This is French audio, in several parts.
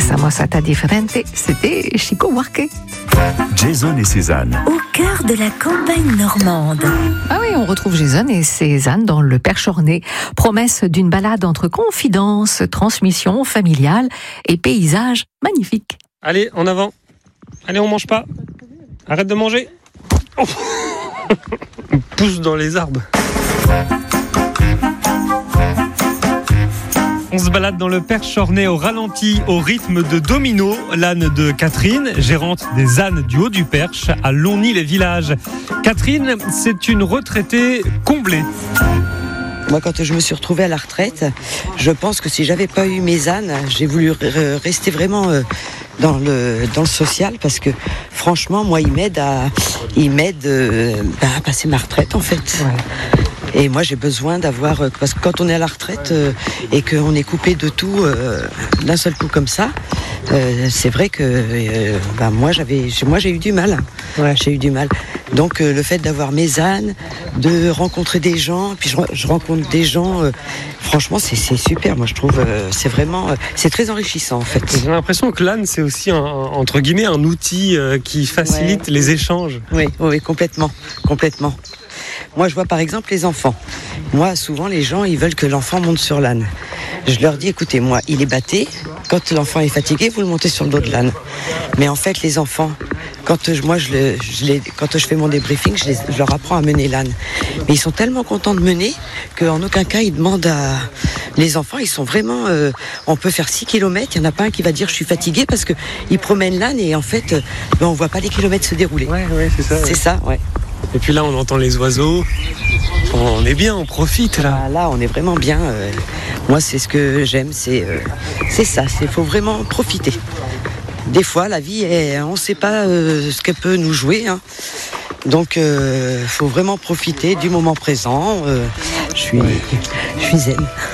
Pasamos a ta differente, c'était Chico Buarque. Jason et Cézanne. Au cœur de la campagne normande. Ah oui, on retrouve Jason et Cézanne dans le Perche-Ornay. Promesse d'une balade entre confidences, transmission familiale et paysages magnifiques. Allez, en avant. Allez, on mange pas. Arrête de manger. Oh. On pousse dans les arbres. On se balade dans le Perche-Ornay au ralenti, au rythme de Domino, l'âne de Catherine, gérante des ânes du Haut du Perche, à Longny-les-Villages. Catherine, c'est une retraitée comblée. Moi, quand je me suis retrouvée à la retraite, je pense que si j'avais pas eu mes ânes, j'ai voulu rester vraiment dans le social, parce que franchement, moi, ils m'aident à passer ma retraite, en fait. Ouais. Et moi, j'ai besoin d'avoir... Parce que quand on est à la retraite et qu'on est coupé de tout d'un seul coup comme ça, c'est vrai que moi, j'ai eu du mal. Ouais. J'ai eu du mal. Donc, le fait d'avoir mes ânes, de rencontrer des gens, puis je rencontre des gens... franchement, c'est super. Moi, je trouve c'est vraiment... c'est très enrichissant, en fait. J'ai l'impression que l'âne, c'est aussi, entre guillemets, un outil qui facilite les échanges. Oui, complètement. Moi, je vois par exemple les enfants. Moi, souvent, les gens, ils veulent que l'enfant monte sur l'âne. Je leur dis, écoutez, moi, il est batté. Quand l'enfant est fatigué, vous le montez sur le dos de l'âne. Mais en fait, les enfants, quand je fais mon débriefing, je leur apprends à mener l'âne. Mais ils sont tellement contents de mener qu'en aucun cas, ils demandent à... Les enfants, ils sont vraiment... on peut faire 6 km, il n'y en a pas un qui va dire, je suis fatigué, parce qu'ils promènent l'âne et en fait, on ne voit pas les kilomètres se dérouler. Ouais, c'est ça. C'est ça, ouais. Et puis là, on entend les oiseaux. On est bien, on profite là. Là, on est vraiment bien. Moi, c'est ce que j'aime, c'est ça. Il faut vraiment profiter. Des fois, la vie, on ne sait pas ce qu'elle peut nous jouer. Hein. Donc, faut vraiment profiter du moment présent. Je suis zen.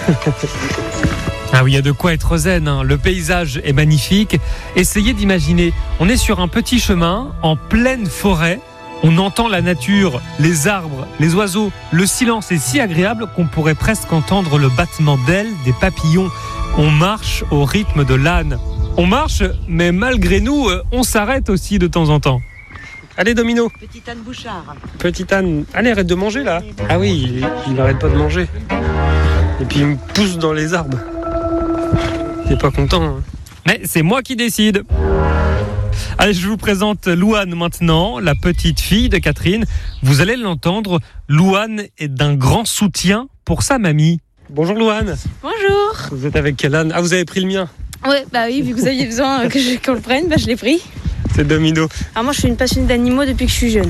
Ah oui, il y a de quoi être zen, hein. Le paysage est magnifique. Essayez d'imaginer, on est sur un petit chemin en pleine forêt. On entend la nature, les arbres, les oiseaux. Le silence est si agréable qu'on pourrait presque entendre le battement d'ailes des papillons. On marche au rythme de l'âne. On marche, mais malgré nous, on s'arrête aussi de temps en temps. Allez, Domino. Petit âne Bouchard. Petit âne. Allez, arrête de manger là. Ah oui, il n'arrête pas de manger. Et puis il me pousse dans les arbres. Il n'est pas content. Hein. Mais c'est moi qui décide. Allez, je vous présente Louane maintenant, la petite fille de Catherine. Vous allez l'entendre, Louane est d'un grand soutien pour sa mamie. Bonjour Louane. Bonjour. Vous êtes avec quel âne ? Ah, vous avez pris le mien ? Ouais, oui, vu que vous aviez besoin qu'on le prenne, je l'ai pris. C'est Domino. Alors moi, je suis une passionnée d'animaux depuis que je suis jeune.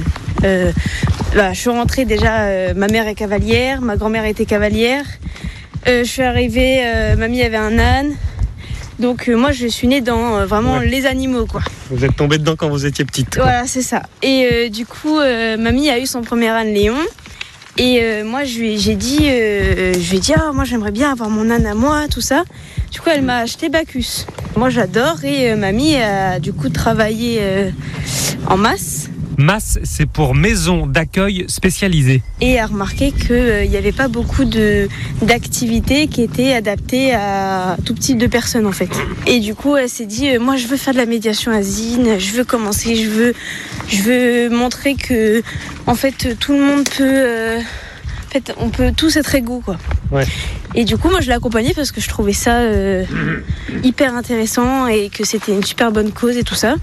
Je suis rentrée déjà, ma mère est cavalière, ma grand-mère était cavalière. Je suis arrivée, mamie avait un âne. Donc moi je suis née dans vraiment les animaux quoi. Vous êtes tombée dedans quand vous étiez petite quoi. Voilà c'est ça. Et du coup mamie a eu son premier âne Léon. Et moi je lui ai dit moi j'aimerais bien avoir mon âne à moi tout ça. Du coup elle m'a acheté Bacchus. Moi j'adore et mamie a du coup travaillé en masse. MAS, c'est pour maison d'accueil spécialisée. Et a remarqué qu'il n'y avait pas beaucoup d'activités qui étaient adaptées à tout type de personnes en fait. Et du coup, elle s'est dit, moi je veux faire de la médiation asine, je veux commencer, je veux montrer que en fait tout le monde peut, on peut tous être égaux quoi. Ouais. Et du coup, moi je l'ai accompagnée parce que je trouvais ça hyper intéressant et que c'était une super bonne cause et tout ça.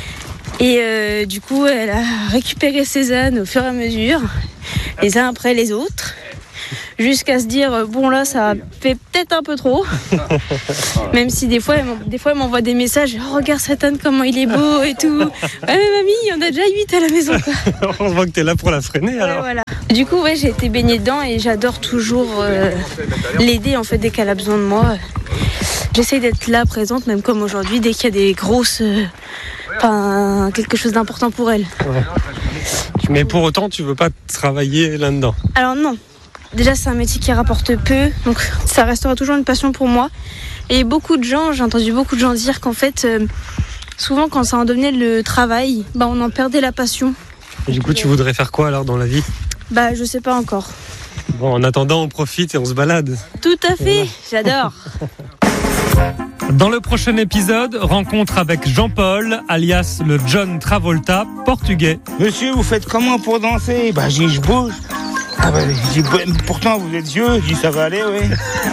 Et du coup, elle a récupéré ses ânes au fur et à mesure, les uns après les autres, jusqu'à se dire, bon là, ça fait peut-être un peu trop. Même si des fois, elle m'envoie des messages, oh, regarde cet âne, comment il est beau et tout. Ouais, mais mamie, il y en a déjà 8 à la maison. Quoi. On voit que t'es là pour la freiner alors. Ouais, voilà. Du coup, j'ai été baignée dedans et j'adore toujours l'aider en fait dès qu'elle a besoin de moi. J'essaie d'être là, présente, même comme aujourd'hui, dès qu'il y a des grosses... quelque chose d'important pour elle. Ouais. Mais pour autant, tu veux pas travailler là-dedans ? Alors non. Déjà, c'est un métier qui rapporte peu, donc ça restera toujours une passion pour moi. Et j'ai entendu beaucoup de gens dire qu'en fait, souvent quand ça en devenait le travail, on en perdait la passion. Et du coup, tu voudrais faire quoi alors dans la vie ? Je sais pas encore. Bon, en attendant, on profite et on se balade. Tout à fait, j'adore. Dans le prochain épisode, rencontre avec Jean-Paul, alias le John Travolta portugais. Monsieur, vous faites comment pour danser? Je dis, je bouge. Je dis, pourtant vous êtes vieux. Je dis, ça va aller, oui.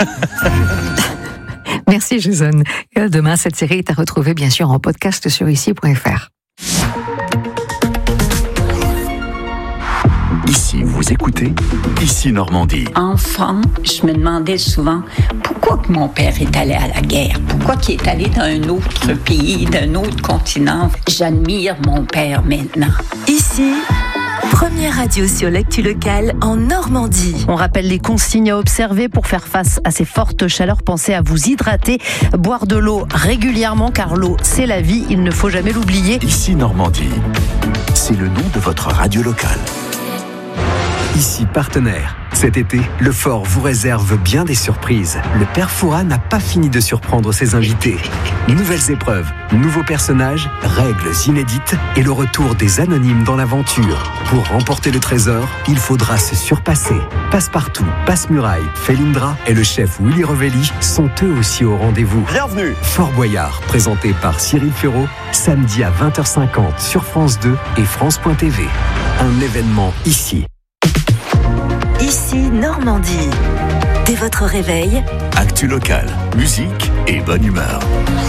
Merci Jason. Demain, cette série est à retrouver bien sûr en podcast sur ici.fr. Ici, vous écoutez Ici Normandie. Enfant, je me demandais souvent pourquoi que mon père est allé à la guerre, pourquoi qu'il est allé dans un autre pays, d'un autre continent. J'admire mon père maintenant. Ici, première radio sur l'actu locale en Normandie. On rappelle les consignes à observer pour faire face à ces fortes chaleurs. Pensez à vous hydrater, boire de l'eau régulièrement car l'eau c'est la vie, il ne faut jamais l'oublier. Ici Normandie, c'est le nom de votre radio locale. Ici partenaire. Cet été, le Fort vous réserve bien des surprises. Le Père Fouras n'a pas fini de surprendre ses invités. Nouvelles épreuves, nouveaux personnages, règles inédites et le retour des anonymes dans l'aventure. Pour remporter le trésor, il faudra se surpasser. Passepartout, Passe-Muraille, Felindra et le chef Willy Revelli sont eux aussi au rendez-vous. Bienvenue. Fort Boyard, présenté par Cyril Ferraud, samedi à 20h50 sur France 2 et France.tv. Un événement ici. Ici Normandie. Dès votre réveil, Actu locale, musique et bonne humeur.